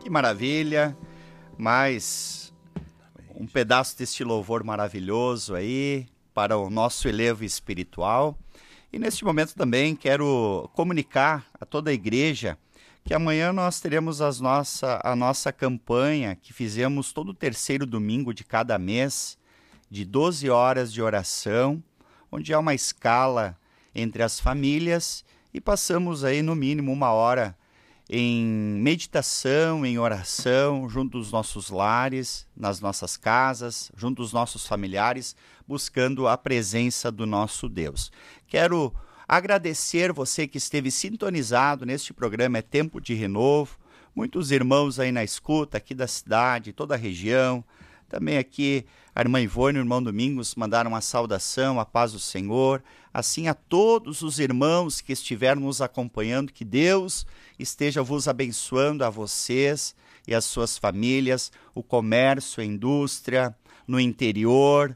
Que maravilha, mais um pedaço deste louvor maravilhoso aí para o nosso elevo espiritual. E neste momento também quero comunicar a toda a igreja que amanhã nós teremos a nossa campanha que fizemos todo o terceiro domingo de cada mês, de 12 horas de oração, onde há uma escala entre as famílias e passamos aí no mínimo 1 hora em meditação, em oração, junto dos nossos lares, nas nossas casas, junto dos nossos familiares, buscando a presença do nosso Deus. Quero agradecer você que esteve sintonizado neste programa É Tempo de Renovo, muitos irmãos aí na escuta, aqui da cidade, toda a região, também aqui a irmã Ivone e o irmão Domingos mandaram uma saudação, a paz do Senhor, assim a todos os irmãos que estiveram nos acompanhando, que Deus esteja vos abençoando a vocês e as suas famílias, o comércio, a indústria, no interior,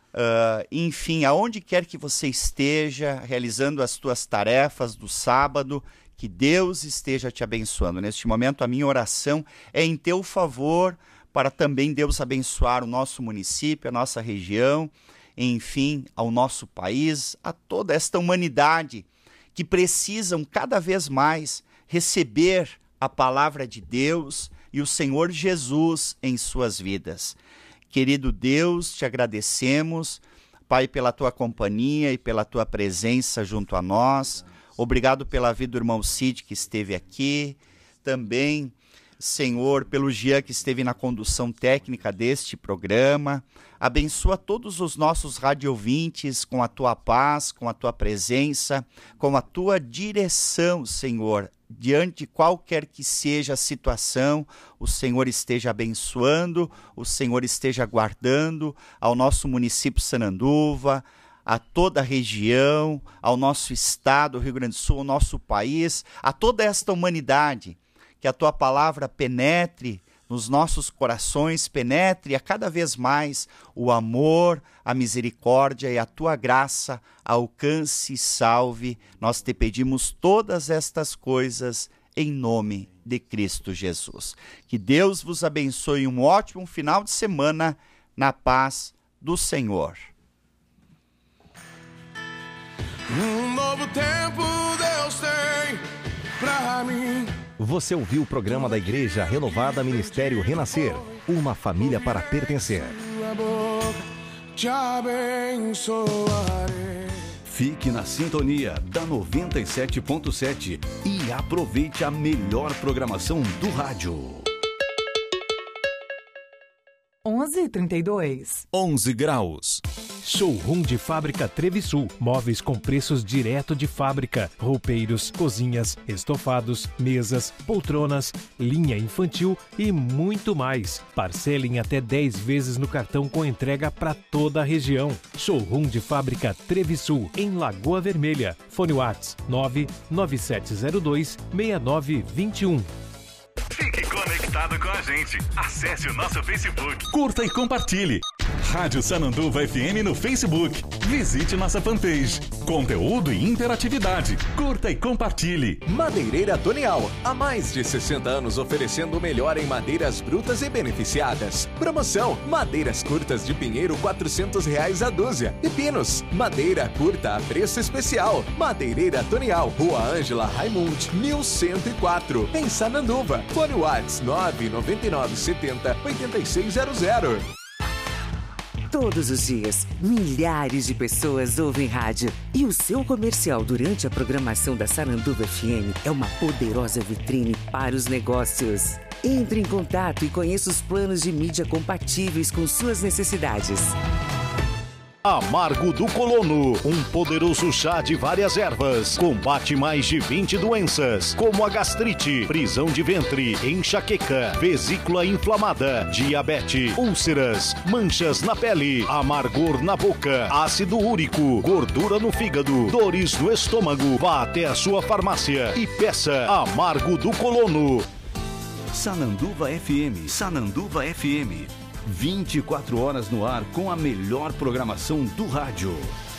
enfim, aonde quer que você esteja realizando as tuas tarefas do sábado, que Deus esteja te abençoando. Neste momento a minha oração é em teu favor, para também Deus abençoar o nosso município, a nossa região, enfim, ao nosso país, a toda esta humanidade que precisam cada vez mais receber a palavra de Deus e o Senhor Jesus em suas vidas. Querido Deus, te agradecemos, Pai, pela tua companhia e pela tua presença junto a nós. Obrigado pela vida do irmão Cid que esteve aqui, também Senhor, pelo Jean que esteve na condução técnica deste programa. Abençoa todos os nossos radiovintes com a tua paz, com a tua presença, com a tua direção, Senhor. Diante de qualquer que seja a situação, o Senhor esteja abençoando, o Senhor esteja guardando ao nosso município Sananduva, a toda a região, ao nosso estado, Rio Grande do Sul, ao nosso país, a toda esta humanidade. Que a tua palavra penetre nos nossos corações, penetre a cada vez mais o amor, a misericórdia e a tua graça alcance e salve. Nós te pedimos todas estas coisas em nome de Cristo Jesus. Que Deus vos abençoe um ótimo final de semana na paz do Senhor. Um novo tempo Deus tem pra mim. Você ouviu o programa da Igreja Renovada Ministério Renascer, uma família para pertencer. Te abençoarei. Fique na sintonia da 97.7 e aproveite a melhor programação do rádio. 11h32. 11 graus. Showroom de Fábrica Trevisul. Móveis com preços direto de fábrica. Roupeiros, cozinhas, estofados, mesas, poltronas, linha infantil e muito mais. Parcelem até 10 vezes no cartão com entrega para toda a região. Showroom de Fábrica Trevisul, em Lagoa Vermelha. Fone Whats 99702-6921. Fique conectado com a gente. Acesse o nosso Facebook. Curta e compartilhe. Rádio Sananduva FM no Facebook. Visite nossa fanpage. Conteúdo e interatividade. Curta e compartilhe. Madeireira Tonial. Há mais de 60 anos oferecendo o melhor em madeiras brutas e beneficiadas. Promoção: madeiras curtas de pinheiro R$400 a dúzia. E pinos, madeira curta a preço especial. Madeireira Tonial. Rua Ângela Raimund, 1104. Em Sananduva. Fone Whats 99970-8600. Todos os dias, milhares de pessoas ouvem rádio. E o seu comercial durante a programação da Sananduva FM é uma poderosa vitrine para os negócios. Entre em contato e conheça os planos de mídia compatíveis com suas necessidades. Amargo do Colono, um poderoso chá de várias ervas, combate mais de 20 doenças, como a gastrite, prisão de ventre, enxaqueca, vesícula inflamada, diabetes, úlceras, manchas na pele, amargor na boca, ácido úrico, gordura no fígado, dores no estômago. Vá até a sua farmácia e peça Amargo do Colono. Sananduva FM. Sananduva FM. 24 horas no ar com a melhor programação do rádio.